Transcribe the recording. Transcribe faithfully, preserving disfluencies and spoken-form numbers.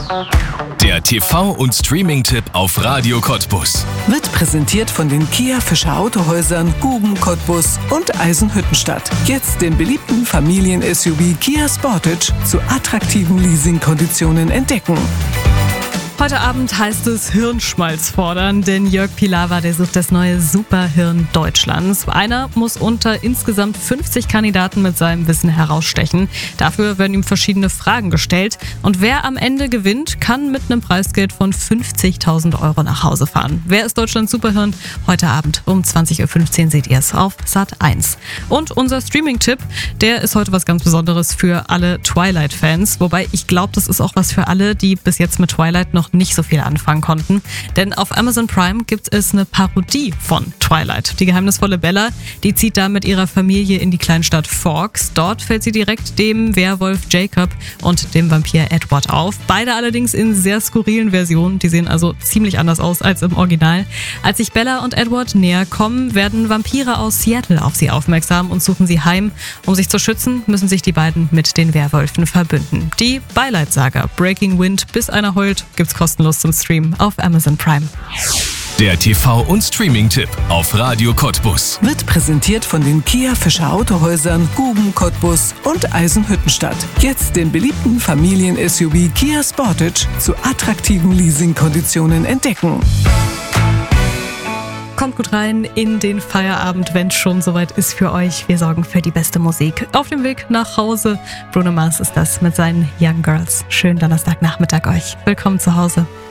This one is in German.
Der T V- und Streaming-Tipp auf Radio Cottbus. Wird präsentiert von den Kia Fischer Autohäusern, Guben Cottbus und Eisenhüttenstadt. Jetzt den beliebten Familien-S U V Kia Sportage zu attraktiven Leasingkonditionen entdecken. Heute Abend heißt es Hirnschmalz fordern, denn Jörg Pilawa, der sucht das neue Superhirn Deutschlands. Einer muss unter insgesamt fünfzig Kandidaten mit seinem Wissen herausstechen. Dafür werden ihm verschiedene Fragen gestellt. Und wer am Ende gewinnt, kann mit einem Preisgeld von fünfzigtausend Euro nach Hause fahren. Wer ist Deutschlands Superhirn? Heute Abend um zwanzig Uhr fünfzehn seht ihr es auf Sat eins. Und unser Streaming-Tipp, der ist heute was ganz Besonderes für alle Twilight-Fans. Wobei ich glaube, das ist auch was für alle, die bis jetzt mit Twilight noch nicht so viel anfangen konnten. Denn auf Amazon Prime gibt es eine Parodie von Twilight. Die geheimnisvolle Bella, die zieht da mit ihrer Familie in die Kleinstadt Forks. Dort fällt sie direkt dem Werwolf Jacob und dem Vampir Edward auf. Beide allerdings in sehr skurrilen Versionen. Die sehen also ziemlich anders aus als im Original. Als sich Bella und Edward näher kommen, werden Vampire aus Seattle auf sie aufmerksam und suchen sie heim. Um sich zu schützen, müssen sich die beiden mit den Werwölfen verbünden. Die Beileidsaga Breaking Wind, bis einer heult, gibt's kostenlos zum Stream auf Amazon Prime. Der T V- und Streaming-Tipp auf Radio Cottbus. Wird präsentiert von den Kia Fischer Autohäusern, Guben Cottbus und Eisenhüttenstadt. Jetzt den beliebten Familien-S U V Kia Sportage zu attraktiven Leasingkonditionen entdecken. Kommt gut rein in den Feierabend, wenn es schon soweit ist für euch. Wir sorgen für die beste Musik. Auf dem Weg nach Hause, Bruno Mars ist das mit seinen Young Girls. Schönen Donnerstagnachmittag euch. Willkommen zu Hause.